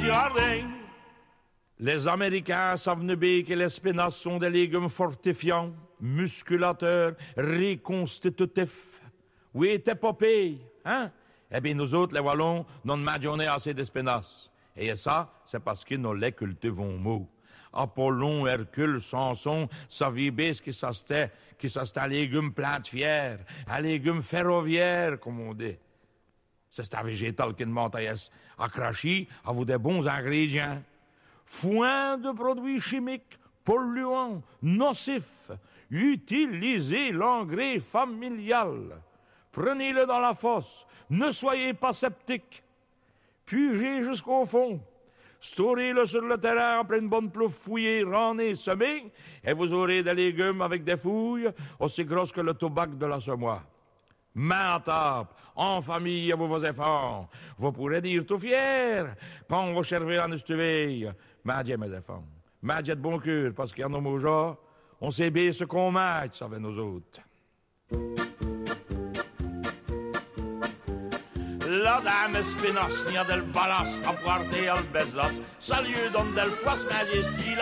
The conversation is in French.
jardin. Les Américains savent bien que les spinaches sont des légumes fortifiants, musculateurs, reconstitutifs. Oui, t'es pas payé, hein? Eh bien, nous autres, les Wallons, nous ne mangeons assez de spinaches. Et ça, c'est parce que nous les cultivons mou. Apollon, Hercule, Samson, Savibès, qui ça c'était un légume plat de fier, un légume ferroviaire, comme on dit. C'est un végétal qui demande à cracher, à vous des bons ingrédients. Foin de produits chimiques, polluants, nocifs. Utilisez l'engrais familial. Prenez-le dans la fosse. Ne soyez pas sceptiques. Pugez jusqu'au fond. Storez-le sur le terrain en pleine bonne plouffe fouillée, ranée, semée, et vous aurez des légumes avec des fouilles aussi grosses que le tobac de la semois. Main à table, en famille, vous vos efforts. Vous pourrez dire tout fier, quand vous servez en estuveille. Madje, mes enfants. Madje de bon cœur, parce qu'il y a nos mots, on sait bien ce qu'on mange, ça va nous autres. La dame spinosnia del balas a guardare al bezas, salut don del fas majesty.